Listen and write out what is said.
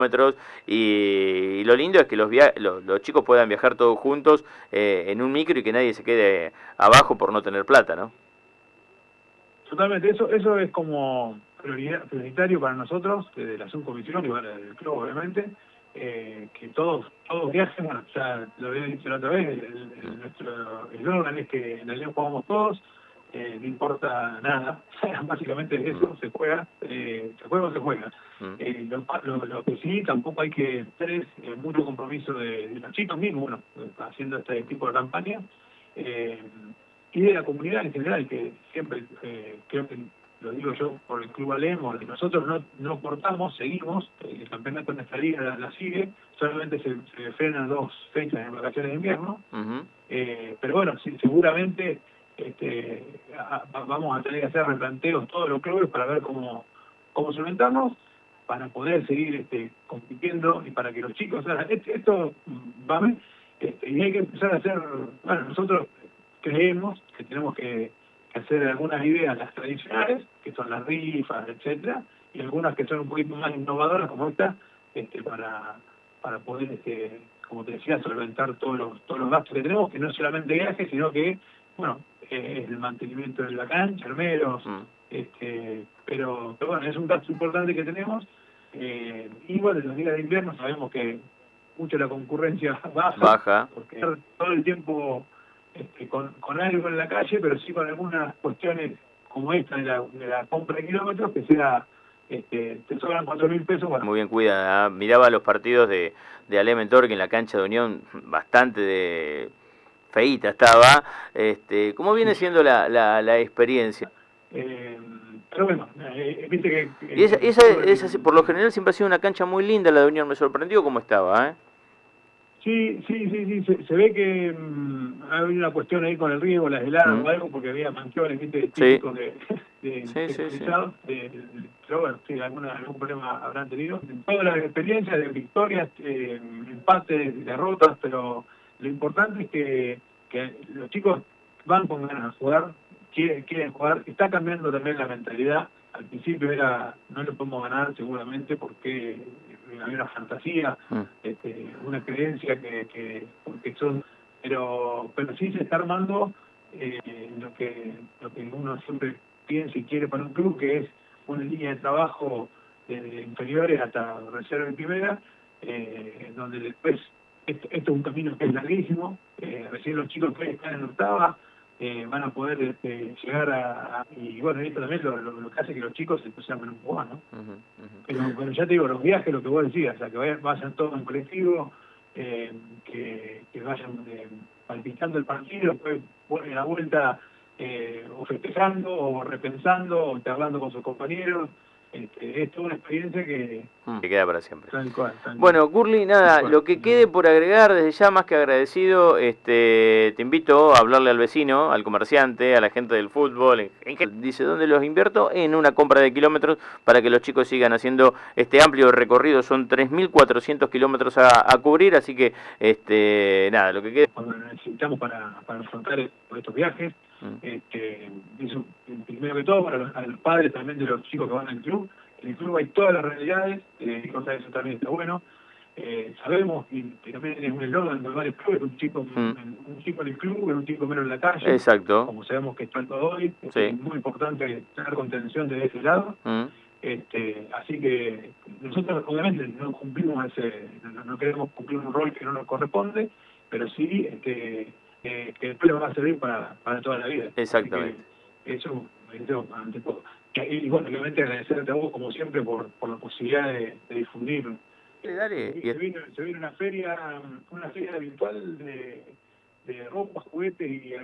kilómetros y lo lindo es que los chicos puedan viajar todos juntos en un micro y que nadie se quede abajo por no tener plata, ¿no? Totalmente, eso es como prioritario para nosotros, desde la subcomisión y bueno, del club obviamente, que todos viajen. Bueno, ya lo había dicho la otra vez, nuestro eslogan es que en el León jugamos todos, no importa nada, básicamente eso, se juega o se juega. Lo que sí, tampoco hay que tener mucho compromiso de los chicos mismos, bueno, haciendo este tipo de campaña, y de la comunidad en general, que siempre, creo que lo digo yo por el Club Alemo, que nosotros no cortamos, seguimos, el campeonato en esta liga la sigue, solamente se frenan 2 fechas en vacaciones de invierno, pero bueno, sí, seguramente vamos a tener que hacer replanteos todos los clubes para ver cómo solventarnos, para poder seguir compitiendo y para que los chicos, esto va a ver, y hay que empezar a hacer, bueno, nosotros creemos que tenemos que hacer algunas ideas, las tradicionales, que son las rifas, etcétera, y algunas que son un poquito más innovadoras, como esta, para poder, como te decía, solventar todos los gastos que tenemos, que no es solamente viajes, sino que, bueno, el mantenimiento de la cancha, armeros, pero bueno, es un gasto importante que tenemos, y bueno, en los días de invierno sabemos que mucho la concurrencia baja, porque todo el tiempo con algo en la calle, pero sí con algunas cuestiones como esta de la compra de kilómetros, que sea, te sobran 4.000 pesos. Bueno. Muy bien cuidada, ¿eh? Miraba los partidos de Ale que en la cancha de Unión bastante feíta estaba. ¿Cómo viene siendo la experiencia? Pero bueno, viste que... Y esa, por lo general siempre ha sido una cancha muy linda la de Unión, me sorprendió cómo estaba, ¿eh? Sí, se ve que ha habido una cuestión ahí con el riego, las heladas o algo, porque había manchones, viste, típicos sectorizados, pero bueno, sí, algún problema habrán tenido. Todas las experiencias de victorias, empates, derrotas, pero lo importante es que los chicos van con ganas de jugar, quieren jugar, está cambiando también la mentalidad. Al principio no lo podemos ganar seguramente porque había una fantasía, una creencia porque son, pero sí se está armando lo que uno siempre piensa y quiere para un club, que es una línea de trabajo desde inferiores hasta reserva en primera, donde después esto es un camino que es larguísimo, recién los chicos que están en octava van a poder llegar y bueno, esto también lo que hace que los chicos se entusiasmen un poco, ¿no? Pero ya te digo, los viajes, lo que vos decías, o sea, que vayan todos en colectivo, que vayan palpitando el partido, después en la vuelta o festejando, o repensando, o charlando con sus compañeros. Es toda una experiencia que queda para siempre. Tal cual. Bueno, Curly, nada, lo que quede por agregar, desde ya más que agradecido, te invito a hablarle al vecino, al comerciante, a la gente del fútbol, dice, ¿dónde los invierto? En una compra de kilómetros para que los chicos sigan haciendo este amplio recorrido, son 3.400 kilómetros a cubrir, así que, nada, lo que quede... Cuando necesitamos para afrontar estos viajes, eso, primero que todo, para los padres también de los chicos que van al club. En el club hay todas las realidades, cosa de eso también está bueno. Sabemos, y también es un eslogan de varios clubes, un chico en el club, un chico menos en la calle. Exacto. Como sabemos que está todo hoy, es muy importante tener contención de ese lado. Así que nosotros obviamente no cumplimos no queremos cumplir un rol que no nos corresponde, pero sí que después les va a servir para toda la vida. Exactamente. Eso ante todo. Y bueno, obviamente agradecerte a vos como siempre por la posibilidad de difundir. Dale. Se viene una feria virtual de ropa, juguetes y